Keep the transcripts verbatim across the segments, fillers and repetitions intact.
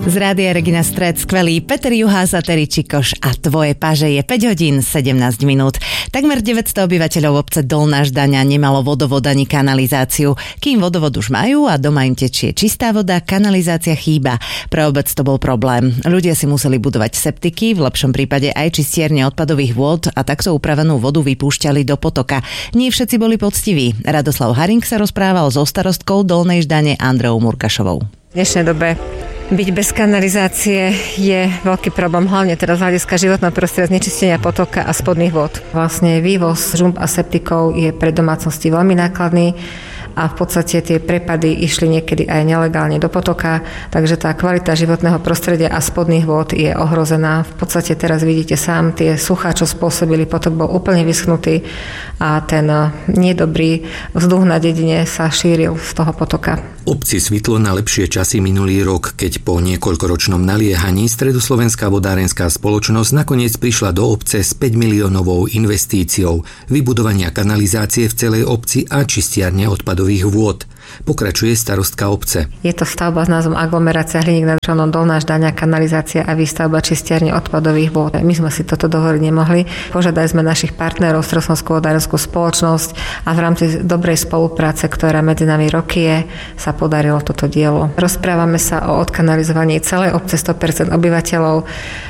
Z Rádia Regina Stred skvelý Peter Juhás a Terry Čikoš a tvoje paže je päť hodín sedemnásť minút. Takmer deväťsto obyvateľov obce Dolná Ždaňa nemalo vodovod ani kanalizáciu. Kým vodovod už majú a doma im tečie čistá voda, kanalizácia chýba. Pre obec to bol problém. Ľudia si museli budovať septiky, v lepšom prípade aj čistierne odpadových vôd a takto upravenú vodu vypúšťali do potoka. Nie všetci boli poctiví. Radoslav Haring sa rozprával so starostkou Dolnej Ždane Andreou Murkašovou. V dnešnej dobe byť bez kanalizácie je veľký problém, hlavne teraz z hľadiska životného prostredia, znečistenia potoka a spodných vôd. Vlastne vývoz žump a septikov je pre domácnosti veľmi nákladný a v podstate tie prepady išli niekedy aj nelegálne do potoka, takže tá kvalita životného prostredia a spodných vôd je ohrozená. V podstate teraz vidíte sám, tie suchá, čo spôsobili, potok bol úplne vyschnutý a ten nedobrý vzduch na dedine sa šíril z toho potoka. Obci svitlo na lepšie časy minulý rok, keď po niekoľkoročnom naliehaní Stredoslovenská vodárenská spoločnosť nakoniec prišla do obce s päť miliónovou investíciou vybudovania kanalizácie v celej obci a čistiarne odpadových vôd. Pokračuje starostka obce. Je to stavba s názvom aglomerácia Hliník nad Hronom, Dolná Ždaňa, kanalizácia a výstavba čistiarne odpadových vôd. My sme si toto dovoliť nemohli. Požiadali sme našich partnerov, Stredoslovenskú vodárenskú spoločnosť a v rámci dobrej spolupráce, ktorá medzi nami roky je, sa podarilo toto dielo. Rozprávame sa o odkanalizovaní celej obce sto percent obyvateľov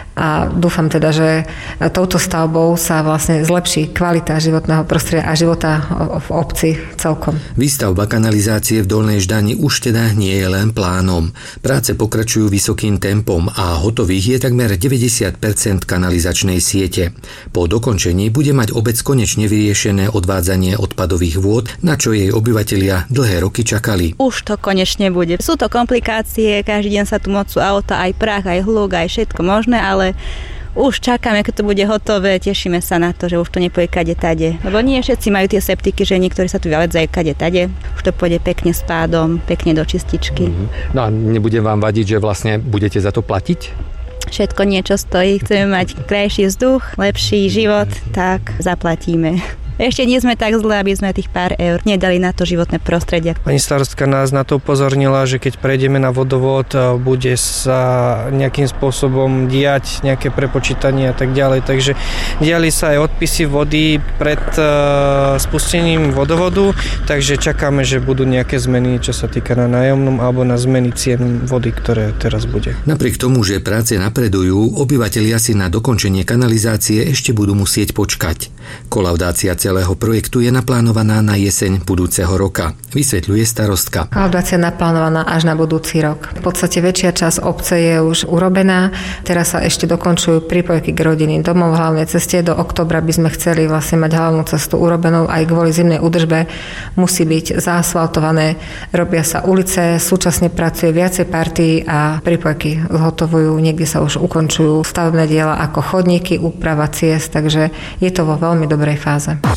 a dúfam teda, že touto stavbou sa vlastne zlepší kvalita životného prostredia a života v obci celkom. Výstavba kanalizácie v Dolnej Ždani už teda nie je len plánom. Práce pokračujú vysokým tempom a hotových je takmer deväťdesiat percent kanalizačnej siete. Po dokončení bude mať obec konečne vyriešené odvádzanie odpadových vôd, na čo jej obyvatelia dlhé roky čakali. Už to konečne bude. Sú to komplikácie, každý deň sa tu mocú auta, aj prach, aj hluk, aj všetko možné, ale ale už čakáme, keď to bude hotové, tešíme sa na to, že už to nepôjde kade tade. Lebo nie všetci majú tie septiky, že niektorí sa tu vyvedzajú kade tade. Už to pôjde pekne s pádom, pekne do čističky. Mm-hmm. No a nebude vám vadiť, že vlastne budete za to platiť? Všetko niečo stojí, chceme mať krajší vzduch, lepší život, tak zaplatíme. Ešte nie sme tak zle, aby sme tých pár eur nedali na to životné prostredie. Pani starostka nás na to upozornila, že keď prejdeme na vodovod, bude sa nejakým spôsobom diať nejaké prepočítanie a tak ďalej. Takže diali sa aj odpisy vody pred uh, spustením vodovodu, takže čakáme, že budú nejaké zmeny, čo sa týka na nájomnom alebo na zmeny cien vody, ktoré teraz bude. Napriek tomu, že práce napredujú, obyvatelia si na dokončenie kanalizácie ešte budú musieť počkať. Kolaudácia celého projektu je naplánovaná na jeseň budúceho roka, vysvetľuje starostka. Kolaudácia je naplánovaná až na budúci rok. V podstate väčšia časť obce je už urobená, teraz sa ešte dokončujú prípojky k rodinným domov v hlavnej ceste. Do októbra by sme chceli vlastne mať hlavnú cestu urobenú, aj kvôli zimnej údržbe musí byť zaasfaltované, robia sa ulice, súčasne pracuje viacej partií a prípojky zhotovujú, niekde sa už ukončujú stavebné diela ako chodníky, úprava ciest, takže je to vo veľmi dobrej fáze.